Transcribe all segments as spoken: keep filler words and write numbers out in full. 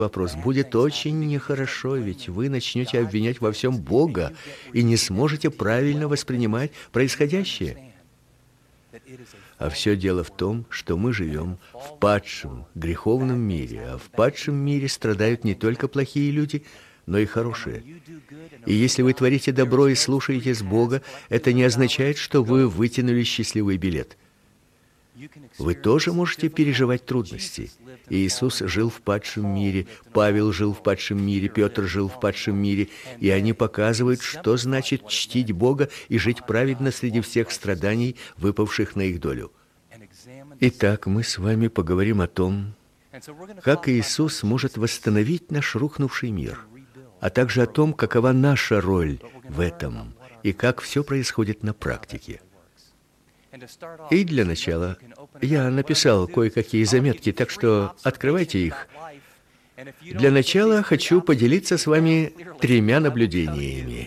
Вопрос будет очень нехорошо, ведь вы начнете обвинять во всем Бога и не сможете правильно воспринимать происходящее. А все дело в том, что мы живем в падшем, греховном мире, а в падшем мире страдают не только плохие люди, но и хорошие. И если вы творите добро и слушаетесь Бога, это не означает, что вы вытянули счастливый билет. Вы тоже можете переживать трудности. Иисус жил в падшем мире, Павел жил в падшем мире, Петр жил в падшем мире, и они показывают, что значит чтить Бога и жить праведно среди всех страданий, выпавших на их долю. Итак, мы с вами поговорим о том, как Иисус может восстановить наш рухнувший мир, а также о том, какова наша роль в этом и как все происходит на практике. И для начала я написал кое-какие заметки, так что открывайте их. Для начала хочу поделиться с вами тремя наблюдениями.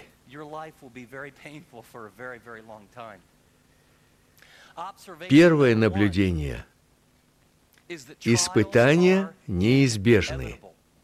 Первое наблюдение. Испытания неизбежны.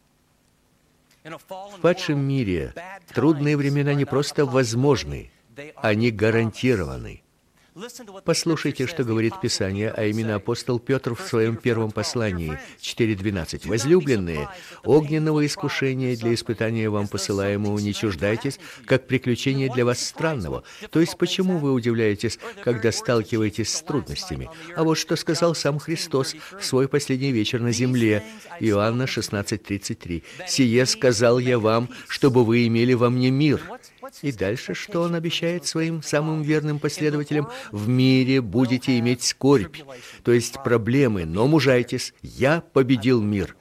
В падшем мире трудные времена не просто возможны, они гарантированы. Послушайте, что говорит Писание, а именно апостол Петр в своем первом послании четыре двенадцать. «Возлюбленные, огненного искушения для испытания вам посылаемого не чуждайтесь, как приключение для вас странного». То есть, почему вы удивляетесь, когда сталкиваетесь с трудностями? А вот что сказал сам Христос в свой последний вечер на земле. Иоанна шестнадцать тридцать три. «Сие сказал я вам, чтобы вы имели во мне мир». И дальше, что он обещает своим самым верным последователям? «В мире будете иметь скорбь», то есть проблемы, но мужайтесь, я победил мир.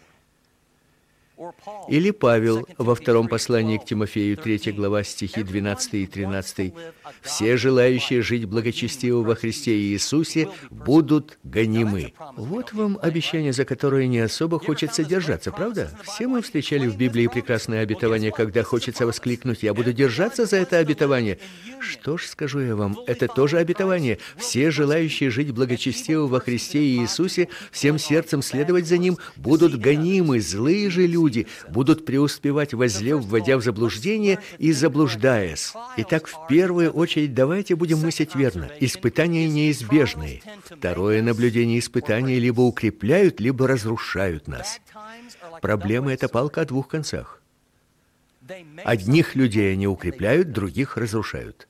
Или Павел во втором послании к Тимофею, третья глава, стихи двенадцатый и тринадцатый. «Все желающие жить благочестиво во Христе Иисусе будут гонимы». Вот вам обещание, за которое не особо хочется держаться, правда? Все мы встречали в Библии прекрасное обетование, когда хочется воскликнуть: «Я буду держаться за это обетование». Что ж, скажу я вам, это тоже обетование. Все желающие жить благочестиво во Христе Иисусе, всем сердцем следовать за Ним, будут гонимы. Злые же люди будут преуспевать во зле, вводя в заблуждение и заблуждаясь. Итак, в первую очередь давайте будем мыслить верно. Испытания неизбежны. Второе наблюдение: испытания либо укрепляют, либо разрушают нас. Проблема — это палка о двух концах. Одних людей они укрепляют, других разрушают.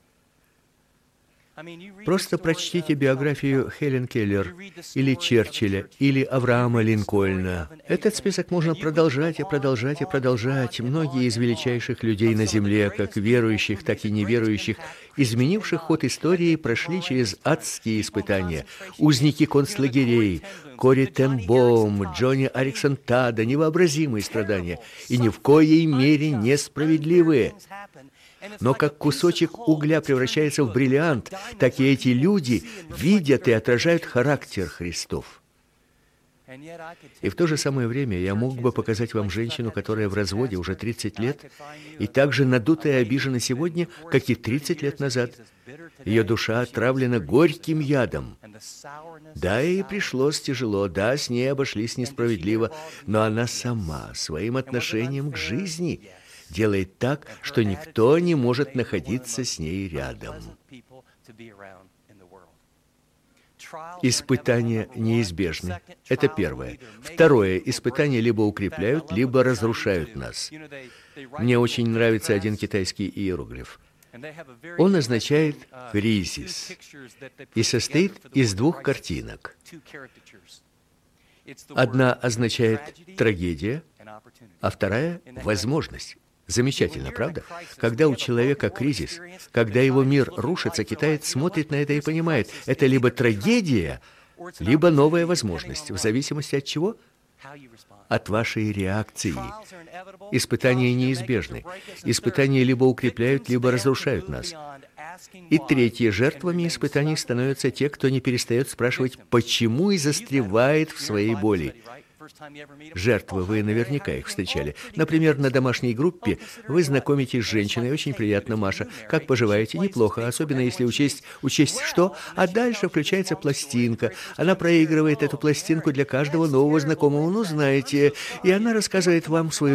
Просто прочтите биографию Хелен Келлер, или Черчилля, или Авраама Линкольна. Этот список можно продолжать и продолжать и продолжать. Многие из величайших людей на земле, как верующих, так и неверующих, изменивших ход истории, прошли через адские испытания. Узники концлагерей, Кори Тен Боум, Джонни Ариксон Тада, невообразимые страдания, и ни в коей мере несправедливые. Но как кусочек угля превращается в бриллиант, так и эти люди видят и отражают характер Христов. И в то же самое время я мог бы показать вам женщину, которая в разводе уже тридцать лет, и так же надутая и обижена сегодня, как и тридцать лет назад. Ее душа отравлена горьким ядом. Да, ей пришлось тяжело, да, с ней обошлись несправедливо, но она сама своим отношением к жизни делает так, что никто не может находиться с ней рядом. Испытания неизбежны. Это первое. Второе. Испытания либо укрепляют, либо разрушают нас. Мне очень нравится один китайский иероглиф. Он означает «кризис» и состоит из двух картинок. Одна означает «трагедия», а вторая — «возможность». Замечательно, правда? Когда у человека кризис, когда его мир рушится, китаец смотрит на это и понимает, это либо трагедия, либо новая возможность, в зависимости от чего? От вашей реакции. Испытания неизбежны. Испытания либо укрепляют, либо разрушают нас. И третье, жертвами испытаний становятся те, кто не перестает спрашивать, почему, и застревает в своей боли. Жертвы, вы наверняка их встречали. Например, на домашней группе вы знакомитесь с женщиной. Очень приятно, Маша. Как поживаете? Неплохо, особенно если учесть, учесть что? А дальше включается пластинка. Она проигрывает эту пластинку для каждого нового знакомого, ну, знаете, и она рассказывает вам свою